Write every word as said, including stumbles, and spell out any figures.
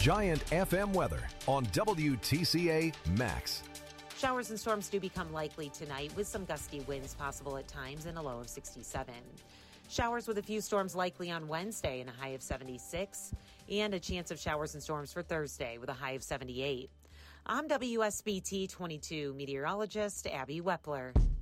Giant F M weather on W T C A Max. Showers and storms do become likely tonight with some gusty winds possible at times and a low of sixty-seven. Showers with a few storms likely on Wednesday and a high of seventy-six. And a chance of showers and storms for Thursday with a high of seventy-eight. I'm W S B T twenty-two meteorologist Abby Wepler.